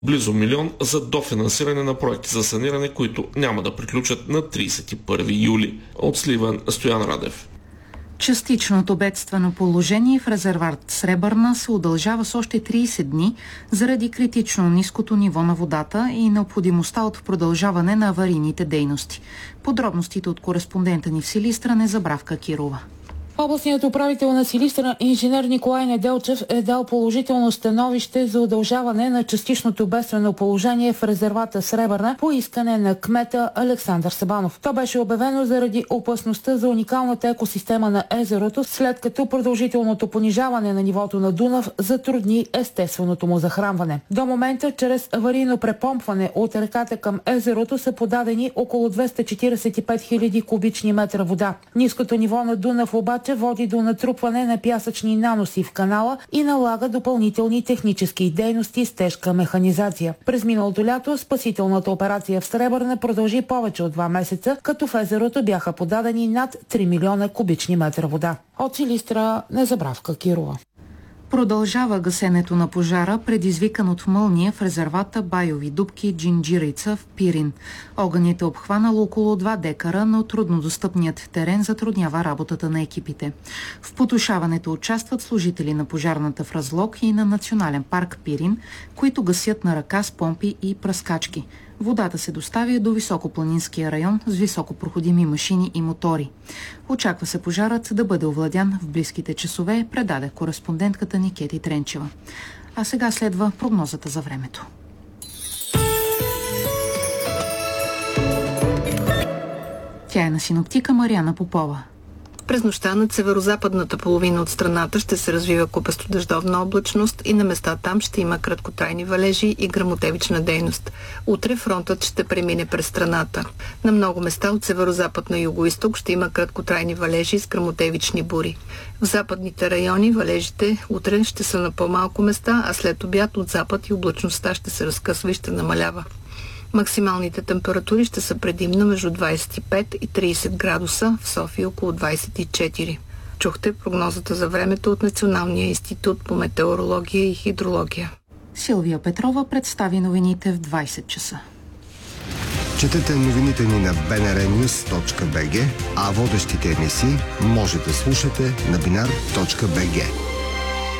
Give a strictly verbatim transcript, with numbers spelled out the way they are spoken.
Близо милион за дофинансиране на проекти за саниране, които няма да приключат на тридесет и първи юли. От Сливен, Стоян Радев. Частичното бедствено положение в резерват Сребърна се удължава с още тридесет дни заради критично ниското ниво на водата и необходимостта от продължаване на аварийните дейности. Подробностите от кореспондента ни в Силистра Незабравка Кирова. Областният управител на Силистра инженер Николай Неделчев е дал положително становище за удължаване на частичното бедствено положение в резервата Сребърна по искане на кмета Александър Сабанов. То беше обявено заради опасността за уникалната екосистема на езерото, след като продължителното понижаване на нивото на Дунав затрудни естественото му захранване. До момента, чрез аварийно препомпване от реката към езерото са подадени около двеста четиридесет и пет хиляди кубични метра вода. Ниското ниво на Дунав обаче води до натрупване на пясъчни наноси в канала и налага допълнителни технически дейности с тежка механизация. През миналото лято спасителната операция в Сребърна продължи повече от два месеца, като в езерото бяха подадени над три милиона кубични метра вода. От Силистра Незабравка Кирова. Продължава гасенето на пожара, предизвикан от мълния в резервата Байови дупки Джинджирица в Пирин. Огънят е обхванал около два декара, но труднодостъпният терен затруднява работата на екипите. В потушаването участват служители на пожарната в Разлог и на Национален парк Пирин, които гасят на ръка с помпи и пръскачки. Водата се доставя до високопланинския район с високопроходими машини и мотори. Очаква се пожарът да бъде овладян в близките часове, предаде кореспондентката ни Кети Тренчева. А сега следва прогнозата за времето. Тя е на синоптика Мариана Попова. През нощта над северозападната половина от страната ще се развива купесто-дъждовна облачност и на места там ще има краткотрайни валежи и гръмотевична дейност. Утре фронтът ще премине през страната. На много места от северозапад на югоизток ще има краткотрайни валежи с гръмотевични бури. В западните райони валежите утре ще са на по-малко места, а след обяд от запад и облачността ще се разкъсва и ще намалява. Максималните температури ще са предимно между двадесет и пет и тридесет градуса, в София около двадесет и четири. Чухте прогнозата за времето от Националния институт по метеорология и хидрология. Силвия Петрова представи новините в двадесет часа. Четете новините ни на би ен ар нюз точка би джи, а водещите емисии може да слушате на бинар точка би джи.